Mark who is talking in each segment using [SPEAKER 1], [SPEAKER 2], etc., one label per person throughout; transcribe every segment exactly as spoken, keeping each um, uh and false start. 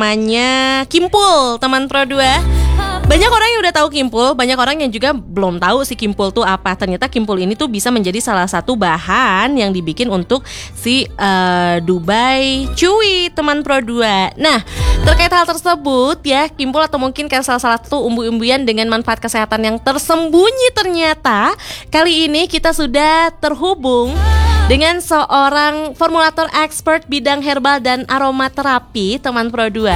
[SPEAKER 1] namanya Kimpul, teman Pro dua. Banyak orang yang udah tahu Kimpul, banyak orang yang juga belum tahu si Kimpul tuh apa. Ternyata Kimpul ini tuh bisa menjadi salah satu bahan yang dibikin untuk si uh, Dubai Chewy, teman Pro dua. Nah, terkait hal tersebut ya, Kimpul atau mungkin kayak salah satu umbi-umbian dengan manfaat kesehatan yang tersembunyi ternyata. Kali ini kita sudah terhubung dengan seorang formulator expert bidang herbal dan aromaterapi, teman Pro dua,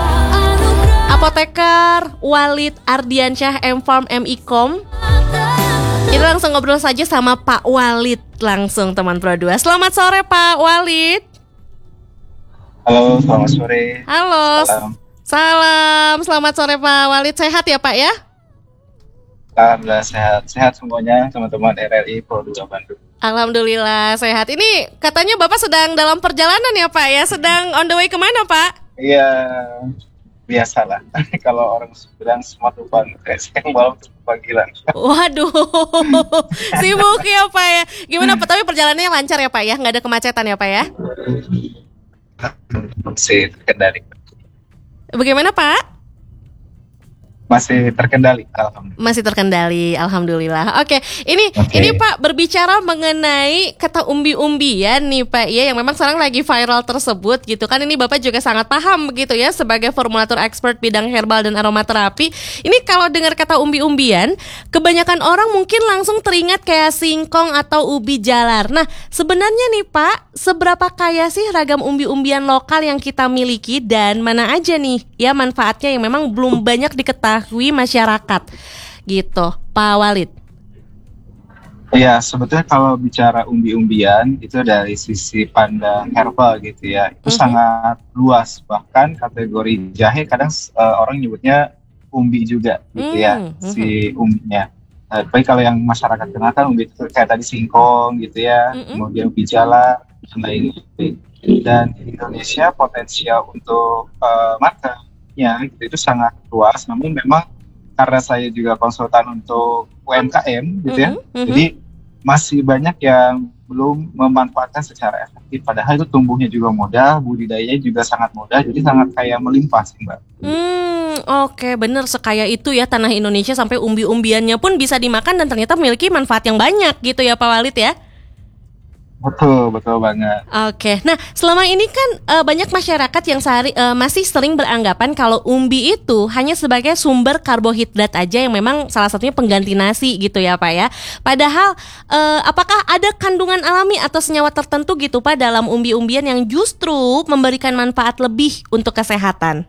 [SPEAKER 1] Apoteker Walid Ardiansyah M-Farm M I-Com. Kita langsung ngobrol saja sama Pak Walid langsung, teman Pro dua. Selamat sore Pak Walid.
[SPEAKER 2] Halo, selamat sore.
[SPEAKER 1] Halo. Salam. Salam. Selamat sore Pak Walid. Sehat ya Pak ya?
[SPEAKER 2] Alhamdulillah sehat. Sehat semuanya teman-teman R R I Pro dua Bandung.
[SPEAKER 1] Alhamdulillah sehat. Ini katanya Bapak sedang dalam perjalanan ya Pak ya? Sedang on the way kemana Pak?
[SPEAKER 2] Iya, biasalah. Kalau orang bilang smart lubang, saya malam panggilan.
[SPEAKER 1] Waduh, sibuk ya Pak ya. Gimana Pak? Tapi perjalanannya lancar ya Pak ya? Nggak ada kemacetan ya Pak ya?
[SPEAKER 2] Masih terkendali.
[SPEAKER 1] Bagaimana Pak?
[SPEAKER 2] Masih terkendali, alhamdulillah.
[SPEAKER 1] Masih terkendali, alhamdulillah. Oke, ini okay. Ini Pak berbicara mengenai kata umbi-umbian nih Pak ya, yang memang sekarang lagi viral tersebut gitu kan. Ini Bapak juga sangat paham begitu ya sebagai formulator expert bidang herbal dan aromaterapi. Ini kalau dengar kata umbi-umbian, kebanyakan orang mungkin langsung teringat kayak singkong atau ubi jalar. Nah, sebenarnya nih Pak, seberapa kaya sih ragam umbi-umbian lokal yang kita miliki dan mana aja nih ya manfaatnya yang memang belum banyak diketahui masyarakat gitu, Pak Walid?
[SPEAKER 2] Ya, sebetulnya kalau bicara umbi-umbian itu dari sisi pandang herbal gitu ya, itu mm-hmm. sangat luas. Bahkan kategori jahe kadang uh, orang nyebutnya umbi juga gitu ya, mm-hmm. si umbinya. Nah, tapi kalau yang masyarakat kenal kan umbi itu kayak tadi singkong gitu ya, mm-hmm. kemudian ubi jalar dan lain gitu. Dan di Indonesia potensial untuk uh, market ya, gitu, itu sangat luas. Namun memang karena saya juga konsultan untuk U M K M gitu ya, mm-hmm. jadi masih banyak yang belum memanfaatkan secara efektif. Padahal itu tumbuhnya juga mudah, budidayanya juga sangat mudah, jadi sangat kaya melimpah sih Mbak.
[SPEAKER 1] Hmm, oke, okay, bener sekaya itu ya tanah Indonesia sampai umbi-umbiannya pun bisa dimakan dan ternyata memiliki manfaat yang banyak gitu ya Pak Walid ya.
[SPEAKER 2] Betul, betul banget.
[SPEAKER 1] Oke, nah selama ini kan uh, banyak masyarakat yang sehari, uh, masih sering beranggapan kalau umbi itu hanya sebagai sumber karbohidrat aja yang memang salah satunya pengganti nasi gitu ya Pak ya. Padahal uh, apakah ada kandungan alami atau senyawa tertentu gitu Pak dalam umbi-umbian yang justru memberikan manfaat lebih untuk kesehatan?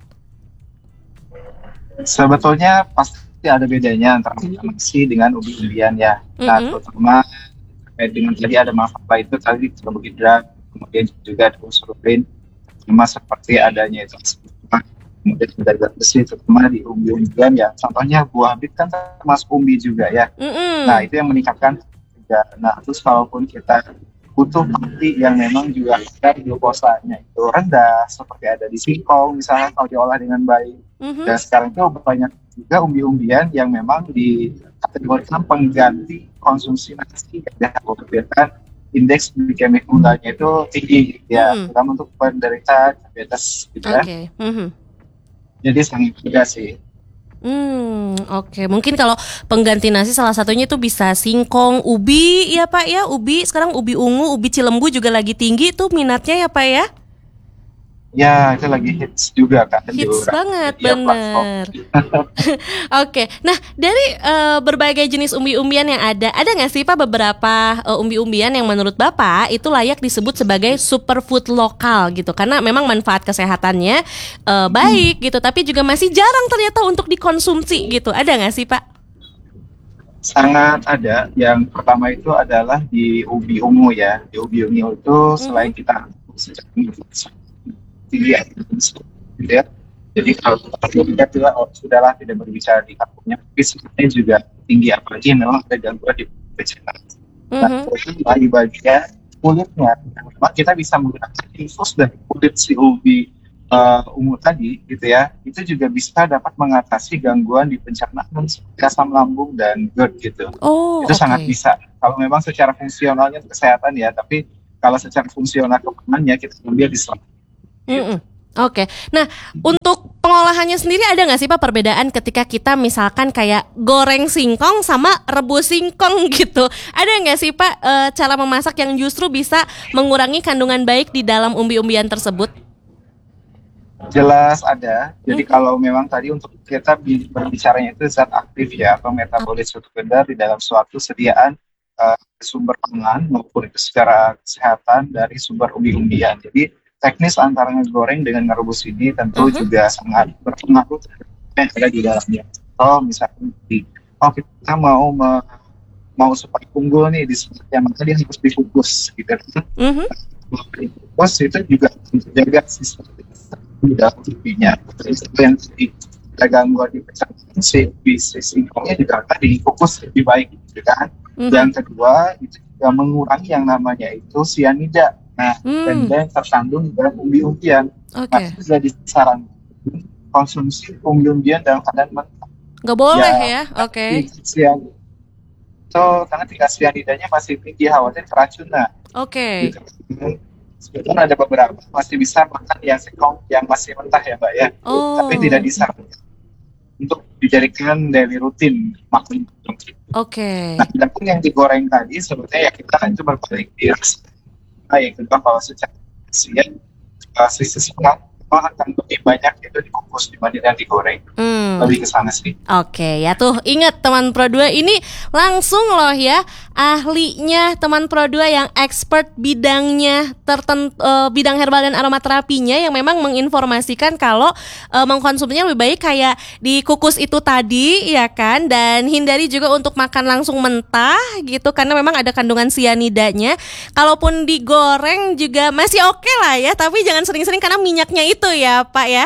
[SPEAKER 2] Sebetulnya pasti ada bedanya antara nasi dengan umbi-umbian ya. Nah, mm-hmm. terutama dengan tadi ada manfaat itu tadi karbohidrat, kemudian juga ada unsur protein, cuma seperti adanya itu kemudian ada besi terutama di umbi-umbian ya. Contohnya buah bit kan termasuk umbi juga ya. Mm-hmm. Nah itu yang meningkatkan juga. Nah terus kalaupun kita butuh pati yang memang juga kadar glukosanya itu rendah seperti ada di singkong misalnya kalau diolah dengan baik. Mm-hmm. Dan sekarang itu banyak juga umbi-umbian yang memang dikategorikan pengganti konsumsi nasi ya, kan indeks glikemik gulanya itu tinggi ya, mm. terutama untuk penderita diabetes gitu ya.
[SPEAKER 1] Okay. Mm-hmm.
[SPEAKER 2] Jadi sangat juga sih.
[SPEAKER 1] Hmm, oke. Okay. Mungkin kalau pengganti nasi salah satunya itu bisa singkong, ubi ya Pak ya, ubi sekarang ubi ungu, ubi cilembu juga lagi tinggi tuh minatnya ya Pak ya.
[SPEAKER 2] Ya, itu lagi hits juga kan.
[SPEAKER 1] Hits banget, bener. Oke, nah dari uh, berbagai jenis umbi-umbian yang ada, ada nggak sih Pak beberapa uh, umbi-umbian yang menurut Bapak itu layak disebut sebagai superfood lokal gitu? Karena memang manfaat kesehatannya uh, baik hmm. gitu, tapi juga masih jarang ternyata untuk dikonsumsi gitu. Ada nggak sih Pak?
[SPEAKER 2] Sangat ada. Yang pertama itu adalah di ubi ungu ya. Di ubi ungu itu hmm. selain kita tinggi gitu ya. Jadi kalau kita tidak oh, sudahlah tidak berbicara di karbonnya, tapi sebenarnya juga tinggi apalagi memang ada gangguan di pencernaan. Nah, mm-hmm. bagi bagian kulitnya, memang kita bisa menggunakan infus dari kulit si ubi uh, ungu tadi, gitu ya. Itu juga bisa dapat mengatasi gangguan di pencernaan, asam lambung dan GERD gitu.
[SPEAKER 1] Oh,
[SPEAKER 2] itu
[SPEAKER 1] okay.
[SPEAKER 2] sangat bisa. Kalau memang secara fungsionalnya kesehatan ya, tapi kalau secara fungsional kepenangannya kita ambil di selama.
[SPEAKER 1] Mm-mm. Oke, nah untuk pengolahannya sendiri ada nggak sih Pak perbedaan ketika kita misalkan kayak goreng singkong sama rebus singkong gitu? Ada nggak sih Pak e, cara memasak yang justru bisa mengurangi kandungan baik di dalam umbi-umbian tersebut?
[SPEAKER 2] Jelas ada. Jadi hmm. kalau memang tadi untuk kita berbicaranya itu zat aktif ya atau metabolit sekunder di dalam suatu sediaan uh, sumber pangan maupun itu secara kesehatan dari sumber umbi-umbian. Jadi teknis antara ngegoreng dengan ngerebus ini tentu uh-huh. juga sangat berpengaruh yang ada di dalamnya. Oh misalnya di, oh kita mau me, mau supaya unggul nih di yang maka dia harus dikukus gitu. Uh-huh. Dikukus itu juga menjaga sistem di dalam tubuhnya. Terus itu yang kita gangguan di pencernaan si singkongnya juga akan dikukus lebih baik gitu kan. Uh-huh. Yang kedua itu juga mengurangi yang namanya itu sianida. Nah, hmm. dan terkandung dalam umbi-umbian. Okay. Masih sudah disarankan konsumsi umbi-umbian dalam keadaan mentah.
[SPEAKER 1] Nggak boleh ya, ya? Oke. Okay.
[SPEAKER 2] So, karena tingkat sianidanya masih tinggi, khawatir keracunan.
[SPEAKER 1] Oke. Okay.
[SPEAKER 2] Gitu. Sebetulnya ada beberapa masih bisa makan yang singkong yang masih mentah ya Mbak ya. Oh. Tapi tidak disarankan untuk dijadikan daily rutin makan.
[SPEAKER 1] Oke. Okay.
[SPEAKER 2] Nah, adapun yang digoreng tadi sebetulnya ya kita itu berbalik diri. Nah, yang kedua kalau secara khasiat sisi semangat akan lebih banyak itu dikukus dibanding yang digoreng. Hmm. Lebih ke sana sih.
[SPEAKER 1] Oke, ya tuh ingat teman Pro dua ini langsung loh ya ahlinya teman Pro dua yang expert bidangnya tertentu uh, bidang herbal dan aromaterapinya yang memang menginformasikan kalau uh, mengkonsumsinya lebih baik kayak dikukus itu tadi ya kan, dan hindari juga untuk makan langsung mentah gitu karena memang ada kandungan sianidanya. Kalaupun digoreng juga masih oke okay lah ya, tapi jangan sering-sering karena minyaknya itu itu ya Pak ya.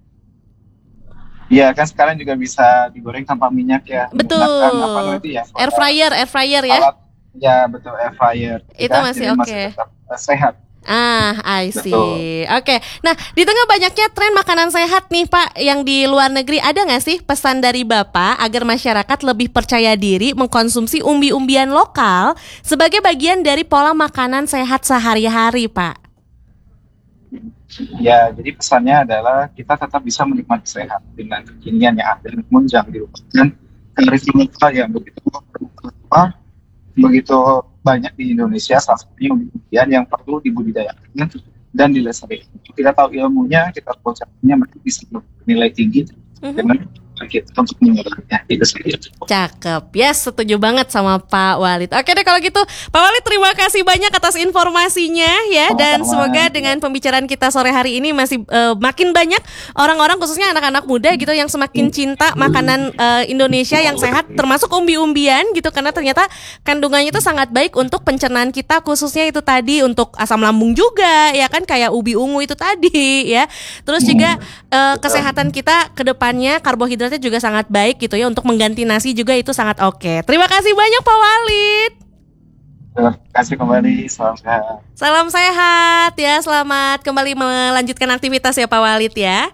[SPEAKER 2] Iya kan sekarang juga bisa digoreng tanpa minyak ya.
[SPEAKER 1] Betul. Apa itu ya? Air fryer, air fryer ya. Alat,
[SPEAKER 2] ya betul air fryer.
[SPEAKER 1] Itu kan? Masih oke. Okay.
[SPEAKER 2] Sehat.
[SPEAKER 1] Ah, I see. Oke. Okay. Nah, di tengah banyaknya tren makanan sehat nih Pak yang di luar negeri, ada nggak sih pesan dari Bapak agar masyarakat lebih percaya diri mengkonsumsi umbi-umbian lokal sebagai bagian dari pola makanan sehat sehari-hari Pak?
[SPEAKER 2] Ya, jadi pesannya adalah kita tetap bisa menikmati sehat dengan kekinian yang ada, namun jangan dilupakan kearifan lokal yang begitu apa, begitu banyak di Indonesia, salah satunya umbi-umbian yang perlu dibudidayakan dan dilestarikan. Kita tahu ilmunya, kita tahu caranya, mereka bisa bernilai tinggi mm-hmm. dengan kita untuk menguranginya. Itu saja.
[SPEAKER 1] Cakep, ya yes, setuju banget sama Pak Walid. Oke deh kalau gitu, Pak Walid terima kasih banyak atas informasinya ya, oh, dan sama. Semoga dengan pembicaraan kita sore hari ini masih uh, makin banyak orang-orang khususnya anak-anak muda gitu yang semakin cinta makanan uh, Indonesia yang sehat, termasuk umbi-umbian gitu, karena ternyata kandungannya itu sangat baik untuk pencernaan kita, khususnya itu tadi untuk asam lambung juga ya kan, kayak ubi ungu itu tadi ya. Terus juga uh, kesehatan kita ke depannya, karbohidrat juga sangat baik gitu ya, untuk mengganti nasi juga itu sangat oke. Terima kasih banyak Pak Walid.
[SPEAKER 2] Terima kasih kembali, salam sehat.
[SPEAKER 1] Salam sehat ya, selamat kembali melanjutkan aktivitas ya Pak Walid ya.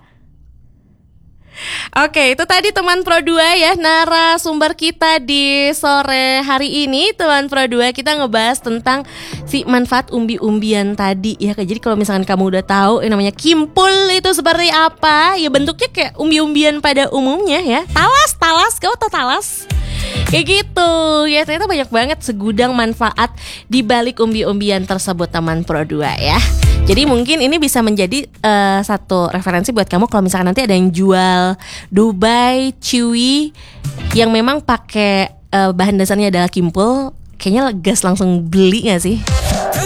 [SPEAKER 1] Oke, itu tadi teman Pro dua ya, narasumber kita di sore hari ini. Teman Pro dua, kita ngebahas tentang si manfaat umbi-umbian tadi ya. Jadi kalau misalkan kamu udah tahu yang namanya kimpul itu seperti apa, ya bentuknya kayak umbi-umbian pada umumnya ya. Talas, talas, kau tau talas? Kayak gitu ya, ternyata banyak banget segudang manfaat di balik umbi-umbian tersebut teman Pro dua ya. Jadi mungkin ini bisa menjadi uh, satu referensi buat kamu kalau misalkan nanti ada yang jual Dubai Chewy yang memang pakai uh, bahan dasarnya adalah kimpul, kayaknya gas langsung beli gak sih?